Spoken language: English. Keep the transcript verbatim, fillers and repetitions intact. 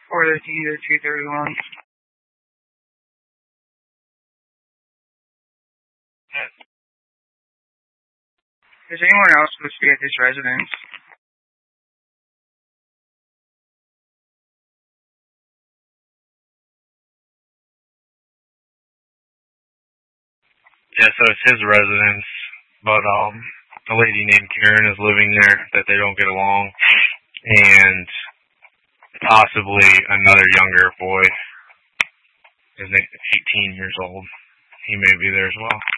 four thirteen to two thirty-one. Is anyone else supposed to be at this residence? Yeah, so it's his residence, but um, a lady named Karen is living there that they don't get along, and possibly another younger boy. His name is eighteen years old. He may be there as well.